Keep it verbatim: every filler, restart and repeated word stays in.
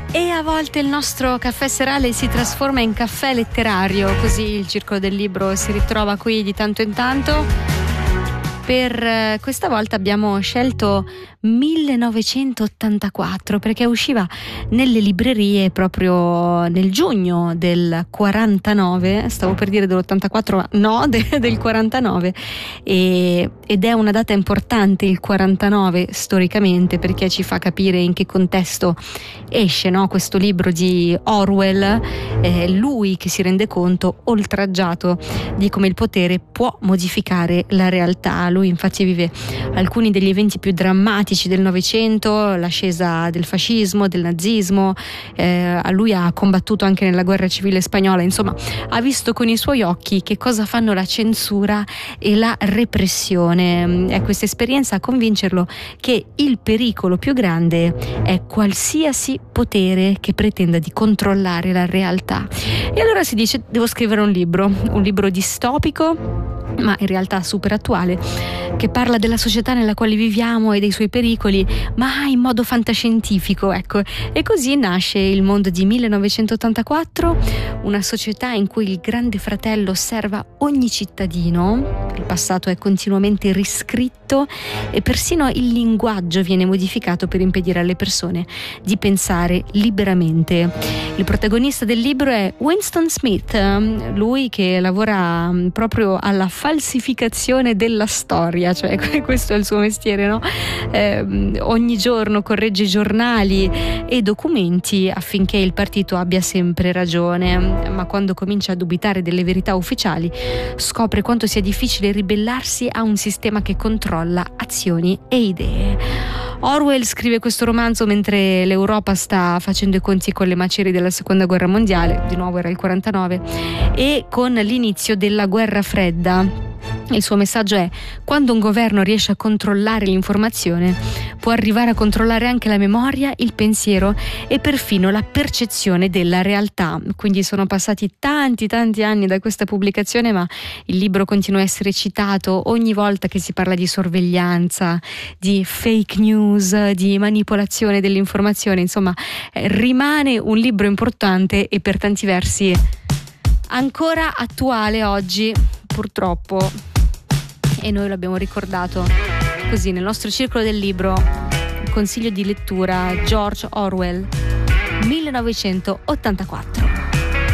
E a volte il nostro caffè serale si trasforma in caffè letterario, così il Circolo del Libro si ritrova qui di tanto in tanto. Per questa volta abbiamo scelto millenovecentottantaquattro perché usciva nelle librerie proprio nel giugno del quarantanove, stavo per dire dell'ottantaquattro, no, de, del quarantanove, e, ed è una data importante il quarantanove storicamente perché ci fa capire in che contesto esce, no, questo libro di Orwell, eh, lui che si rende conto, oltraggiato, di come il potere può modificare la realtà. Lui infatti vive alcuni degli eventi più drammatici del Novecento, l'ascesa del fascismo, del nazismo, eh, lui ha combattuto anche nella guerra civile spagnola, insomma ha visto con i suoi occhi che cosa fanno la censura e la repressione. È questa esperienza a convincerlo che il pericolo più grande è qualsiasi potere che pretenda di controllare la realtà. E allora si dice: devo scrivere un libro, un libro distopico, ma in realtà super attuale, che parla della società nella quale viviamo e dei suoi pericoli, ma in modo fantascientifico, ecco. E così nasce Il mondo di millenovecentottantaquattro, una società in cui il Grande Fratello osserva ogni cittadino, il passato è continuamente riscritto e persino il linguaggio viene modificato per impedire alle persone di pensare liberamente. Il protagonista del libro è Winston Smith, lui che lavora proprio alla falsificazione della storia, cioè questo è il suo mestiere, no? Eh, ogni giorno corregge giornali e documenti affinché il partito abbia sempre ragione, ma quando comincia a dubitare delle verità ufficiali scopre quanto sia difficile ribellarsi a un sistema che controlla azioni e idee. Orwell scrive questo romanzo mentre l'Europa sta facendo i conti con le macerie della seconda guerra mondiale, di nuovo era il quarantanove, e con l'inizio della guerra fredda. Il suo messaggio è: quando un governo riesce a controllare l'informazione, può arrivare a controllare anche la memoria, il pensiero e perfino la percezione della realtà. Quindi sono passati tanti tanti anni da questa pubblicazione, ma il libro continua a essere citato ogni volta che si parla di sorveglianza, di fake news, di manipolazione dell'informazione. Insomma, eh, rimane un libro importante e per tanti versi ancora attuale oggi, purtroppo. E noi l'abbiamo ricordato così nel nostro Circolo del Libro. Consiglio di lettura: George Orwell, millenovecentottantaquattro.